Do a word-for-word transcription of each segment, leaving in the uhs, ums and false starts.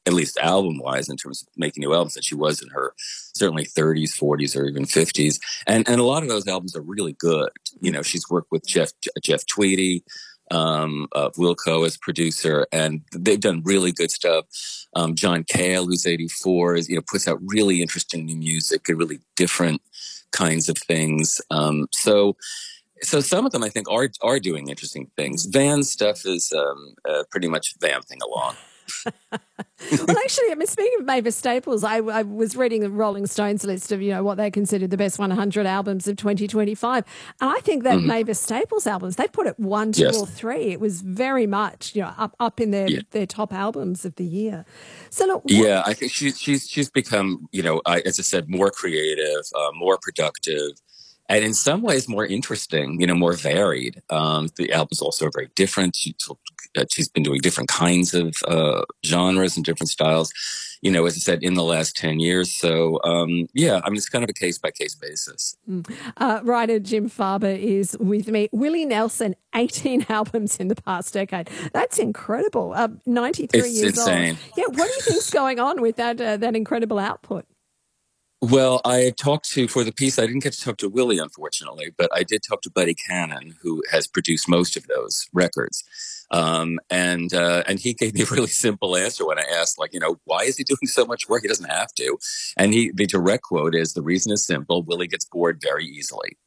at least album-wise, in terms of making new albums, than she was in her certainly thirties, forties, or even fifties. And and a lot of those albums are really good. You know, she's worked with Jeff Jeff Tweedy, um, of Wilco as producer, and they've done really good stuff. Um, John Cale, who's eighty-four, is, you know, puts out really interesting new music and really different kinds of things. Um, so, so some of them I think are are doing interesting things. Van's stuff is um, uh, pretty much vamping along. Well, actually, I mean, speaking of Mavis Staples, I, I was reading the Rolling Stones list of, you know, what they considered the best one hundred albums of twenty twenty-five. And I think that mm-hmm. Mavis Staples albums, they put it one, two, yes. or three. It was very much, you know, up, up in their, yeah. their top albums of the year. So, look, what- yeah, I think she's, she's, she's become, you know, I, as I said, more creative, uh, more productive, and in some ways more interesting, you know, more varied. Um, the albums also are very different. She, uh, she's been doing different kinds of uh, genres and different styles, you know, as I said, in the last ten years. So, um, yeah, I mean, it's kind of a case-by-case basis. Mm. Uh, writer Jim Farber is with me. Willie Nelson, eighteen albums in the past decade. That's incredible. Uh, ninety-three it's years insane. old. Yeah, what do you think's going on with that, uh, that incredible output? Well, I talked to, for the piece, I didn't get to talk to Willie, unfortunately, but I did talk to Buddy Cannon, who has produced most of those records. Um, and uh, and he gave me a really simple answer when I asked, like, you know, why is he doing so much work? He doesn't have to. And he, the direct quote is, the reason is simple. Willie gets bored very easily.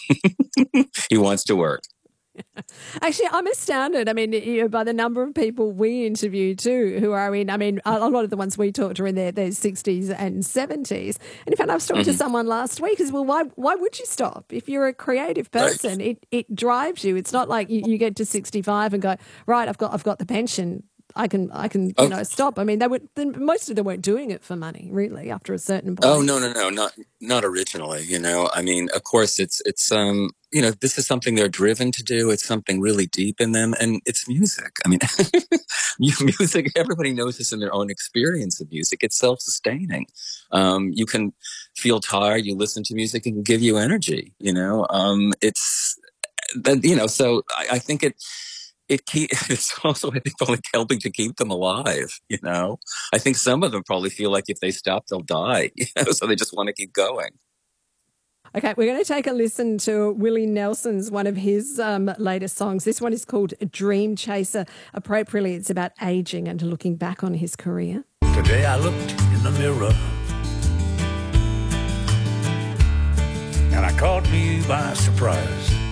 He wants to work. Actually, I'm astounded. I mean, you know, by the number of people we interview too, who are in, I mean, a lot of the ones we talked to are in their, their sixties and seventies. And in fact, I was talking mm-hmm. to someone last week as well, why why would you stop? If you're a creative person, right. it, it drives you. It's not like you, you get to sixty-five and go, right, I've got I've got the pension. I can, I can, you oh. know, stop. I mean, they would. Most of them weren't doing it for money, really. After a certain point. Oh no, no, no, not not originally. You know, I mean, of course, it's it's um, you know, this is something they're driven to do. It's something really deep in them, and it's music. I mean, music. Everybody knows this in their own experience of music. It's self-sustaining. Um, you can feel tired. You listen to music, it can give you energy. You know, um, it's, you know, so I, I think it. It keep, it's also, I think, only helping to keep them alive, you know? I think some of them probably feel like if they stop, they'll die, you know? So they just want to keep going. Okay, we're going to take a listen to Willie Nelson's, one of his um, latest songs. This one is called Dream Chaser. Appropriately, it's about aging and looking back on his career. Today I looked in the mirror and I caught me by surprise.